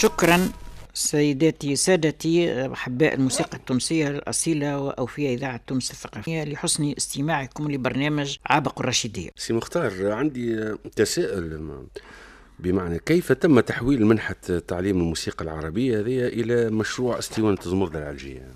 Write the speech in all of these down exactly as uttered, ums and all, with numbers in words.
شكرا سيداتي سادتي أحباء الموسيقى التونسية الأصيلة وأوفياء إذاعة تونس الثقافية لحسن استماعكم لبرنامج عابق الرشيدية. سي مختار، عندي تساؤل، بمعنى كيف تم تحويل منحة تعليم الموسيقى العربية هذه إلى مشروع اسطوانة زمردة العلجية؟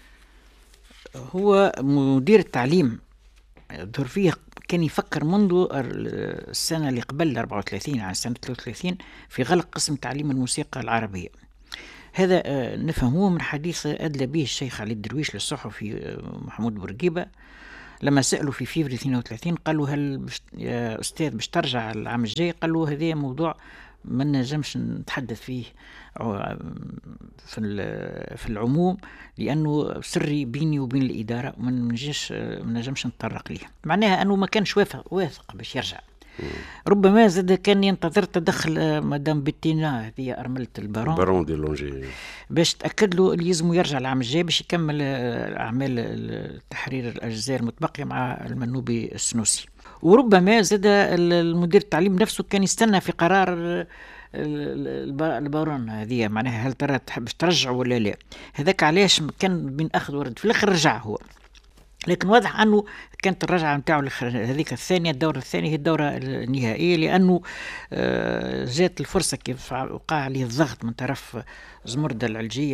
هو مدير التعليم ظهر فيه كان يفكر منذ السنة اللي قبل أربعة وثلاثين عن سنة ثلاثة وثلاثين في غلق قسم تعليم الموسيقى العربية. هذا نفهموه من حديث أدلى به الشيخ علي الدرويش للصحفي محمود بورقيبة لما سألوا في فيفري اثنين وثلاثين، قالوا هل يا أستاذ باش ترجع العام الجاي؟ قالوا هذا موضوع ما نجمش نتحدث فيه في في العموم لأنه سري بيني وبين الإدارة وما نجيش ما نجمش نتطرق ليه. معناها أنه ما كانش واثق واثق باش يرجع. ربما زاد كان ينتظر تدخل مدام بتينا هذه أرملة البارون البارون دي لونجي باش تأكد له اللي يلزم يرجع العام الجاي باش يكمل أعمال تحرير الأجزاء المتبقية مع المنوبي السنوسي. وربما زاد المدير التعليم نفسه كان يستنى في قرار البارون هذه، معناها هل ترى تحب ترجع ولا لا. هذاك علاش كان بين أخذ ورد، في الآخر رجع هو، لكن واضح أنه كانت الرجعة نتاعو هذيك الثانية، الدورة الثانية هي الدورة النهائية، لأنه جات الفرصة كيف وقع عليه الضغط من طرف زمردة العلجية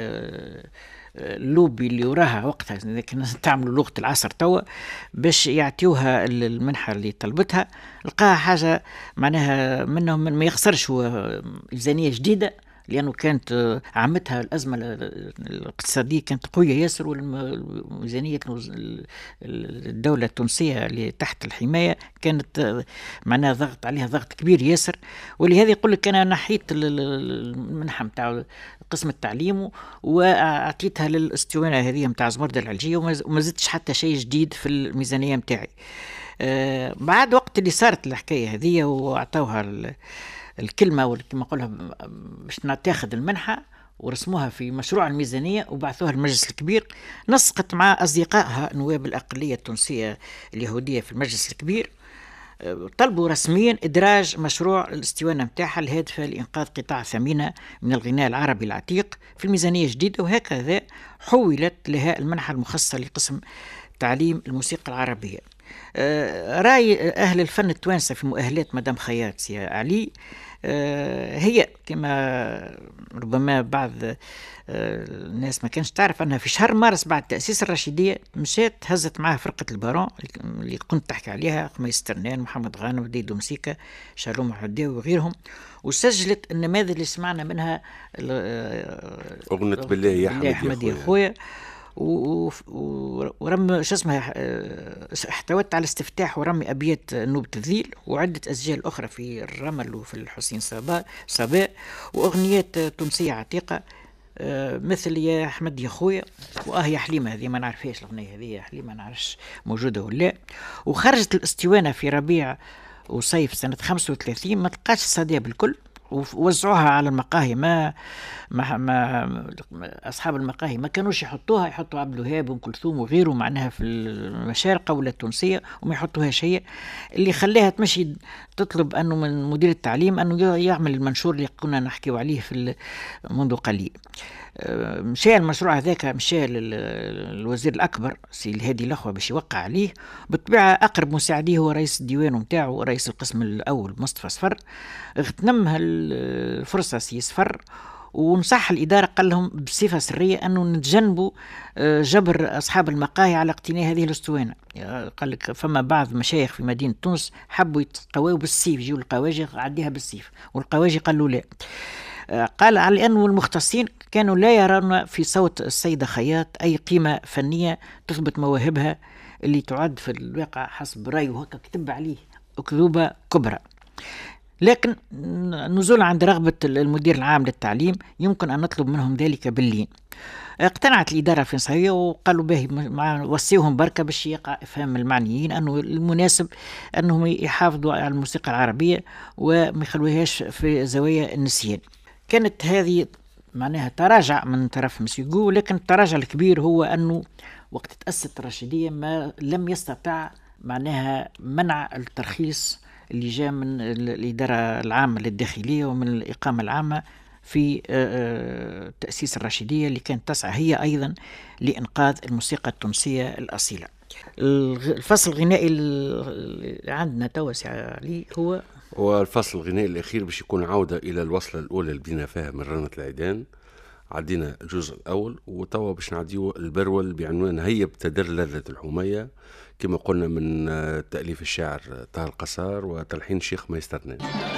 واللوبي اللي وراها وقتها كان تعملوا لغة العصر توا باش يعطيوها المنحة اللي طلبتها. لقاها حاجة معناها منهم من ما يخسرش، هو ميزانية جديدة لأنه كانت عمتها الأزمة الاقتصادية كانت قوية ياسر، والميزانية الدولة التونسية اللي تحت الحماية كانت معناها ضغط عليها ضغط كبير ياسر. ولهذا يقول لك أنا نحيت المنحة متاع قسم التعليم وأعطيتها للأسطوانة هذه متاع زمردة العلجية وما زدتش حتى شيء جديد في الميزانية متاعي. آه بعد وقت اللي صارت الحكاية هذه وأعطوها الكلمة والكلمة قولها باش تاخذ المنحة ورسموها في مشروع الميزانية وبعثوها المجلس الكبير، نسقت مع أصدقائها نواب الأقلية التونسية اليهودية في المجلس الكبير، طلبوا رسميا إدراج مشروع الاسطوانة متاعها الهادفة لإنقاذ قطاع ثمينة من الغناء العربي العتيق في الميزانية الجديدة، وهكذا حولت لها المنحة المخصصة لقسم تعليم الموسيقى العربية. رأي أهل الفن التوانسة في مؤهلات مدام خياط سي علي هي كما ربما بعض الناس ما كانش تعرف أنها في شهر مارس بعد تأسيس الرشيدية مشات هزت معها فرقة البارون اللي كنت تحكي عليها، خميس ترنان، محمد غانم، وديدو مسيكا، شالوم حداوي وغيرهم، وسجلت النماذج اللي سمعنا منها أغنية بالله يا أحمد يا خويا، ورم شو اسمها احتوت على استفتاح ورمي أبيات نوبة الذيل وعدة أسجال أخرى في الرمل وفي الحسين صباء صباء وأغنيات تونسية عتيقة مثل يا أحمد يا خويا وآه يا حليمة، هذه ما نعرفهاش الأغنية هذه يا حليمة، ما نعرفش موجودة ولا لا. وخرجت الاسطوانة في ربيع وصيف سنة خمسة وثلاثين، ما تلقاش الصدى بالكل، ووزعوها على المقاهي. ما, ما, ما أصحاب المقاهي ما كانوش يحطوها، يحطوا عبد الوهاب وأم كلثوم وغيره معناها في المشارقة ولا التونسية وما يحطوها شيء، اللي خلاها تمشي تطلب أنه من مدير التعليم أنه يعمل المنشور اللي كنا نحكيو عليه في منذ قليل. مشى المشروع هذاك، مشى الوزير الأكبر سي الهادي الأخوة باش يوقع عليه. بالطبيعة أقرب مساعديه هو رئيس الديوان متاعه رئيس القسم الأول مصطفى صفر، اغتنمها الفرصة سي صفر ونصح الإدارة، قال لهم بصفة سرية أنه نتجنبوا جبر أصحاب المقاهي على اقتناء هذه الأسطوانة. قال لك فما بعض مشايخ في مدينة تونس حبوا يتقواوا بالسيف، يجوا القواجي عديها بالسيف، والقواجي قالوا لا. قال على أنه المختصين كانوا لا يرون في صوت السيدة خياط أي قيمة فنية تثبت مواهبها اللي تعد في الواقع حسب رأيه وهكا كتب عليه أكذوبة كبرى. لكن نزول عند رغبة المدير العام للتعليم يمكن أن نطلب منهم ذلك باللين. اقتنعت الإدارة الفرنسية وقالوا به وصيوهم بركة باش يقع إفهام المعنيين أنه المناسب أنهم يحافظوا على الموسيقى العربية وما يخلوهاش في زوايا النسيان. كانت هذه معناها تراجع من طرف مسيقو، لكن التراجع الكبير هو أنه وقت تأسست الرشيدية ما لم يستطع معناها منع الترخيص اللي جاء من الإدارة العامة للداخلية ومن الإقامة العامة في تأسيس الرشيدية اللي كانت تسعى هي أيضا لإنقاذ الموسيقى التونسية الأصيلة. الفصل الغنائي اللي عندنا توا علي هو والفصل الغنائي الأخير باش يكون عودة إلى الوصلة الأولى اللي بدينا فيها من رنة العيدان. عدينا الجزء الأول وتوا باش نعديو البرول بعنوان هيا بتدر لذة الحمية، كما قلنا من تأليف الشاعر طه القصار وتلحين الشيخ ميسترنين.